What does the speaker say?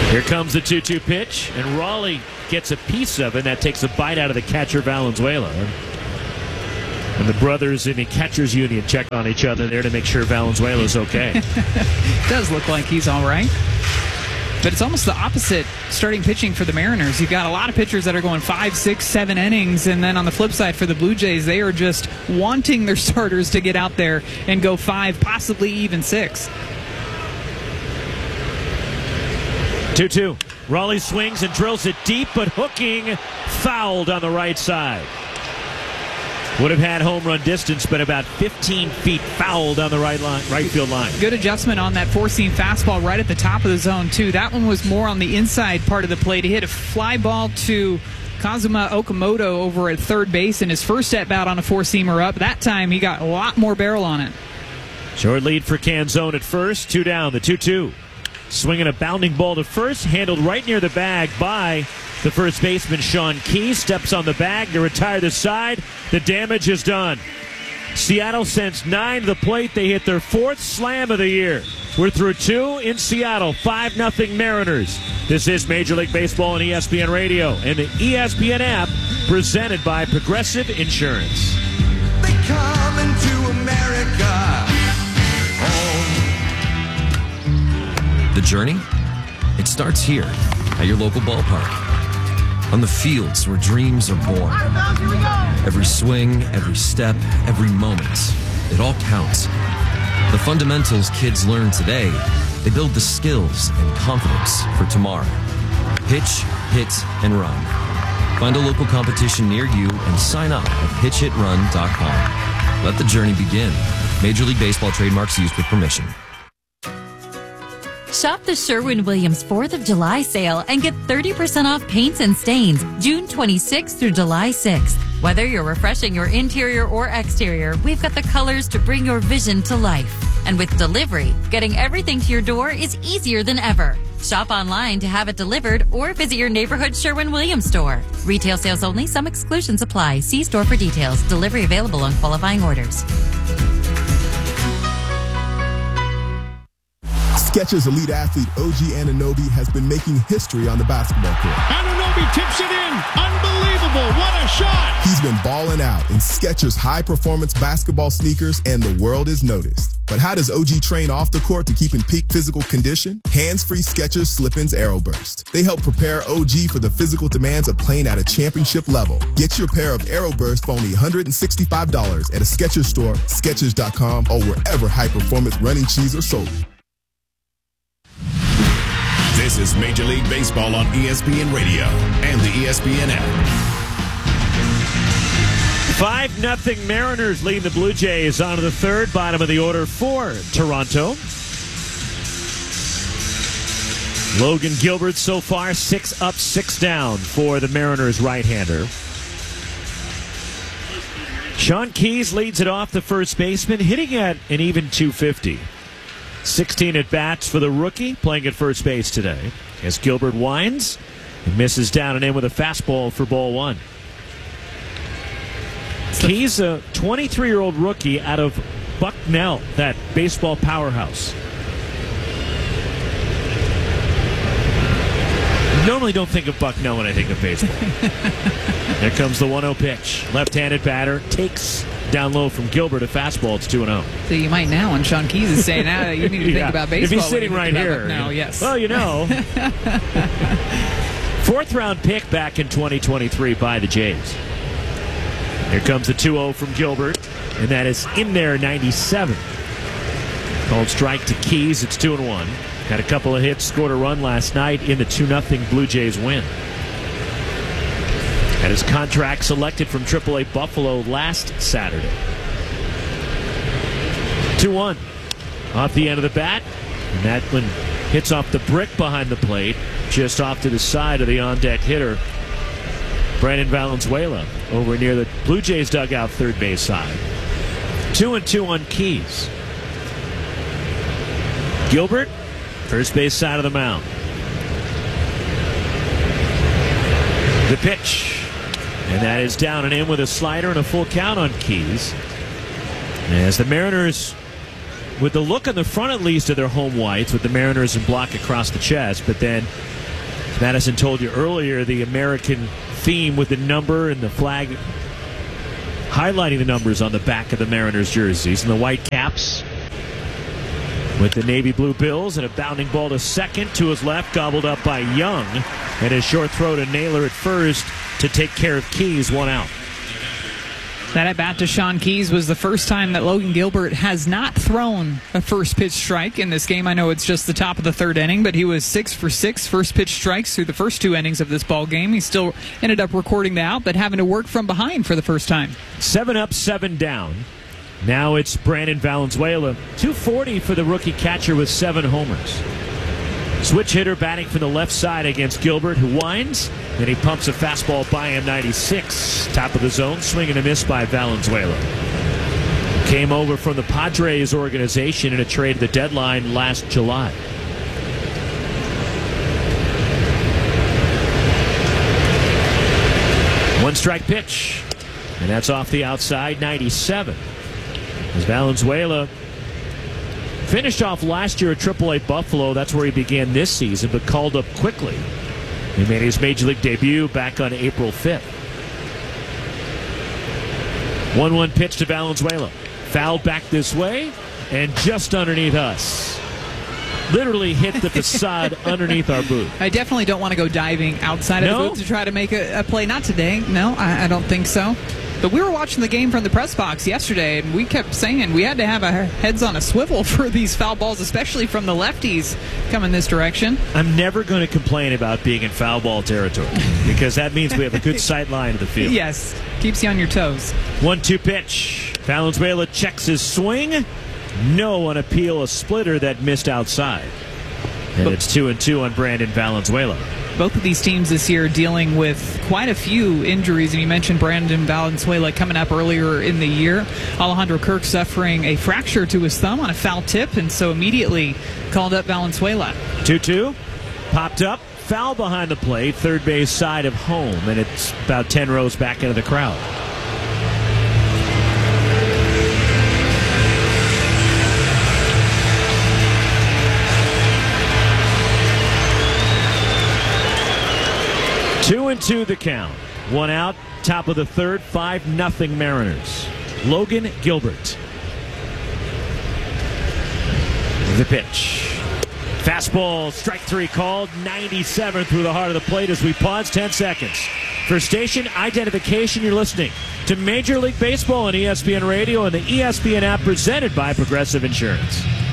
Here comes the 2-2 pitch, and Raleigh gets a piece of it. That takes a bite out of the catcher, Valenzuela. And the brothers in the catcher's union check on each other there to make sure Valenzuela's okay. It does look like he's all right. But it's almost the opposite starting pitching for the Mariners. You've got a lot of pitchers that are going 5, 6, 7 innings, and then on the flip side for the Blue Jays, they are just wanting their starters to get out there and go 5, possibly even 6. 2-2. Raleigh swings and drills it deep, but hooking, fouled on the right side. Would have had home run distance, but about 15 feet fouled on the right field line. Good adjustment on that four-seam fastball right at the top of the zone, too. That one was more on the inside part of the plate. He hit a fly ball to Kazuma Okamoto over at third base in his first at-bat on a four-seamer up. That time, he got a lot more barrel on it. Short lead for Canzone at first. 2 down, the 2-2. Swinging a bounding ball to first, handled right near the bag by the first baseman, Sean Key. Steps on the bag to retire the side. The damage is done. Seattle sends 9 to the plate. They hit their 4th slam of the year. We're through 2 in Seattle. 5-0 Mariners. This is Major League Baseball on ESPN Radio and the ESPN app, presented by Progressive Insurance. They come into America. The journey? It starts here at your local ballpark. On the fields where dreams are born. Every swing, every step, every moment, it all counts. The fundamentals kids learn today, they build the skills and confidence for tomorrow. Pitch, hit, and run. Find a local competition near you and sign up at pitchhitrun.com. Let the journey begin. Major League Baseball trademarks used with permission. Shop the Sherwin-Williams 4th of July sale and get 30% off paints and stains June 26th through July 6th. Whether you're refreshing your interior or exterior, we've got the colors to bring your vision to life. And with delivery, getting everything to your door is easier than ever. Shop online to have it delivered or visit your neighborhood Sherwin-Williams store. Retail sales only. Some exclusions apply. See store for details. Delivery available on qualifying orders. Skechers elite athlete OG Anunoby has been making history on the basketball court. Anunoby tips it in. Unbelievable. What a shot. He's been balling out in Skechers high-performance basketball sneakers, and the world has noticed. But how does OG train off the court to keep in peak physical condition? Hands-free Skechers Slip-ins AeroBurst. They help prepare OG for the physical demands of playing at a championship level. Get your pair of AeroBurst for only $165 at a Skechers store, Skechers.com, or wherever high-performance running shoes are sold. This is Major League Baseball on ESPN Radio and the ESPN app. 5-0 Mariners lead the Blue Jays onto the third, bottom of the order for Toronto. Logan Gilbert so far 6 up, 6 down for the Mariners right-hander. Sean Keyes leads it off, the first baseman, hitting at an even 250. 16 at-bats for the rookie, playing at first base today. As Gilbert winds and misses down and in with a fastball for ball 1. He's a 23-year-old rookie out of Bucknell, that baseball powerhouse. Normally don't think of Bucknell when I think of baseball. There comes the 1-0 pitch. Left-handed batter takes down low from Gilbert, a fastball. It's 2-0. So you might now, when Sean Keyes is saying, now you need to think about baseball. If he's sitting right here. Now, yes. Well, you know. 4th round pick back in 2023 by the Jays. Here comes the 2-0 from Gilbert, and that is in there, 97. Called strike to Keyes. It's 2-1. Had a couple of hits, scored a run last night in the 2-0 Blue Jays win. Had his contract selected from AAA Buffalo last Saturday. 2-1 off the end of the bat. And that one hits off the brick behind the plate, just off to the side of the on-deck hitter, Brandon Valenzuela, over near the Blue Jays dugout third base side. 2-2 on Keyes. Gilbert, first base side of the mound. The pitch. And that is down and in with a slider and a full count on Keyes. As the Mariners, with the look on the front at least of their home whites, with the Mariners in block across the chest, but then As Madison told you earlier, the American theme with the number and the flag highlighting the numbers on the back of the Mariners jerseys, and the white caps with the navy blue bills, and a bounding ball to second to his left, gobbled up by Young, and a short throw to Naylor at first to take care of Keys, 1 out. That at bat to Sean Keys was the first time that Logan Gilbert has not thrown a first pitch strike in this game. I know it's just the top of the third inning, but he was 6 for 6 first pitch strikes through the first 2 innings of this ball game. He still ended up recording the out, but having to work from behind for the first time. 7 up, 7 down. Now it's Brandon Valenzuela. 240 for the rookie catcher with 7 homers. Switch hitter batting from the left side against Gilbert, who winds. Then he pumps a fastball by him, 96. Top of the zone, swing and a miss by Valenzuela. Came over from the Padres organization in a trade at the deadline last July. One strike pitch. And that's off the outside, 97. As Valenzuela finished off last year at AAA Buffalo. That's where he began this season, but called up quickly. He made his Major League debut back on April 5th. 1-1 pitch to Valenzuela. Fouled back this way, and just underneath us. Literally hit the facade underneath our booth. I definitely don't want to go diving outside of the booth to try to make a play. Not today. No, I don't think so. But we were watching the game from the press box yesterday, and we kept saying we had to have our heads on a swivel for these foul balls, especially from the lefties coming this direction. I'm never going to complain about being in foul ball territory because that means we have a good sight line to the field. Yes, keeps you on your toes. 1-2 pitch. Valenzuela checks his swing. No on appeal, a splitter that missed outside. And it's 2-2 on Brandon Valenzuela. Both of these teams this year dealing with quite a few injuries, and you mentioned Brandon Valenzuela coming up earlier in the year. Alejandro Kirk suffering a fracture to his thumb on a foul tip, and so immediately called up Valenzuela. 2-2, popped up, foul behind the plate, third base side of home, and it's about 10 rows back into the crowd. Two and two the count. 1 out, top of the third, 5-0 Mariners. Logan Gilbert. The pitch. Fastball, strike 3 called, 97 through the heart of the plate as we pause 10 seconds. For station identification, you're listening to Major League Baseball on ESPN Radio and the ESPN app presented by Progressive Insurance.